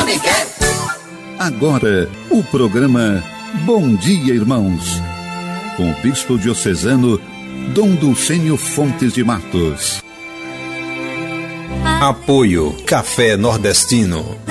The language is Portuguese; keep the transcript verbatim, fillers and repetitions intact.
Unicred. Agora, o programa Bom Dia, Irmãos, com o bispo diocesano Dom Dulcênio Fontes de Matos. Apoio Café Nordestino.